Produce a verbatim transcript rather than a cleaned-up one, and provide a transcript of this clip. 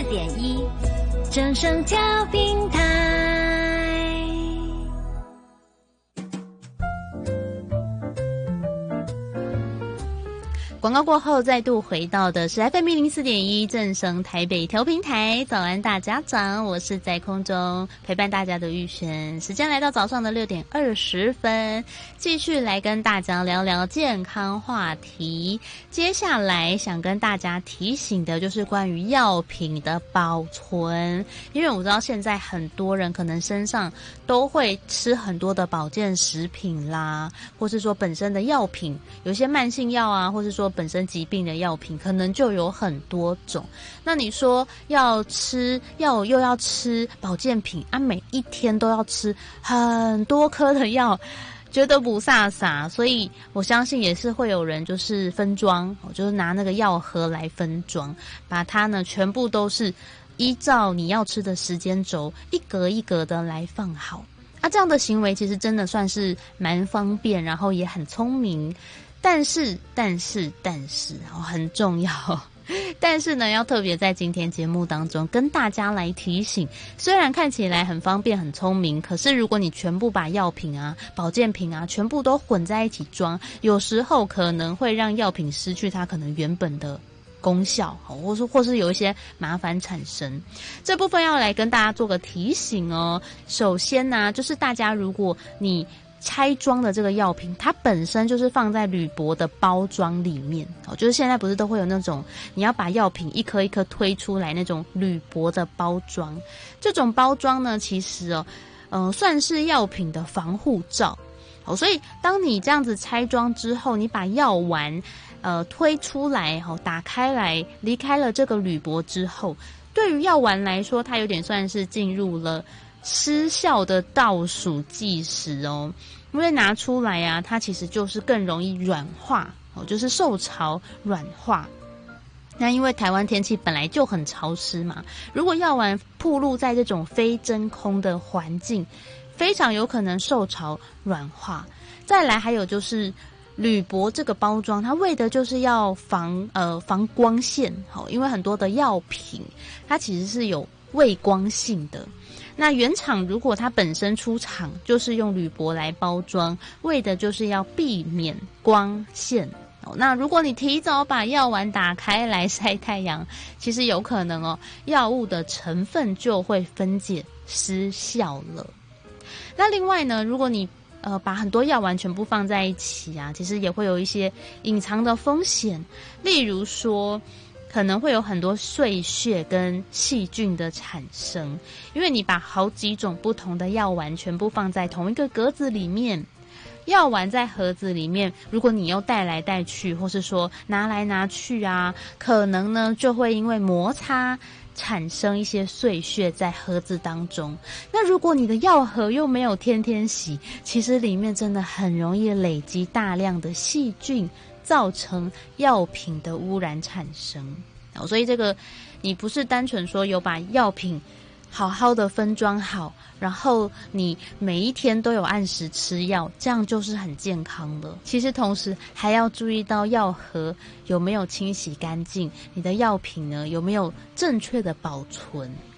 点一，正声调频台。 广告过后，再度回到的是 F M 一零四点一正声台北调频台。早安，大家长，我是在空中陪伴大家的玉璇。时间来到早上的六点二十分，继续来跟大家聊聊健康话题。接下来想跟大家提醒的就是关于药品的保存，因为我知道现在很多人可能身上都会吃很多的保健食品啦，或是说本身的药品，有些慢性药啊，或是说本身疾病的药品可能就有很多种。那你说要吃药又要吃保健品啊，每一天都要吃很多颗的药，觉得不飒飒，所以我相信也是会有人就是分装，就是拿那个药盒来分装，把它呢全部都是依照你要吃的时间轴一格一格的来放好啊。这样的行为其实真的算是蛮方便，然后也很聪明。但是，但是，但是，哦，很重要。但是呢，要特别在今天节目当中跟大家来提醒，虽然看起来很方便、很聪明，可是如果你全部把药品啊、保健品啊全部都混在一起装，有时候可能会让药品失去它可能原本的功效，或是或是有一些麻烦产生。这部分要来跟大家做个提醒哦。首先呢、啊，就是大家如果你拆装的这个药品，它本身就是放在铝箔的包装里面，哦，就是现在不是都会有那种你要把药品一颗一颗推出来那种铝箔的包装，这种包装呢，其实哦，嗯、呃，算是药品的防护罩。哦，所以当你这样子拆装之后，你把药丸呃推出来，哦，打开来，离开了这个铝箔之后，对于药丸来说，它有点算是进入了失效的倒数计时哦，因为拿出来啊，它其实就是更容易软化哦，就是受潮软化。那因为台湾天气本来就很潮湿嘛，如果药丸暴露在这种非真空的环境，非常有可能受潮软化。再来还有就是铝箔这个包装，它为的就是要防呃防光线，好，因为很多的药品它其实是有畏光性的。那原厂如果它本身出厂就是用铝箔来包装，为的就是要避免光线。那如果你提早把药丸打开来晒太阳，其实有可能哦，药物的成分就会分解失效了。那另外呢，如果你呃把很多药丸全部放在一起啊，其实也会有一些隐藏的风险，例如说可能会有很多碎屑跟细菌的产生，因为你把好几种不同的药丸全部放在同一个格子里面，药丸在盒子里面，如果你又带来带去，或是说拿来拿去啊，可能呢就会因为摩擦产生一些碎屑在盒子当中。那如果你的药盒又没有天天洗，其实里面真的很容易累积大量的细菌，造成药品的污染产生。所以这个你不是单纯说有把药品好好的分装好，然后你每一天都有按时吃药，这样就是很健康的。其实同时还要注意到药盒有没有清洗干净，你的药品呢有没有正确的保存。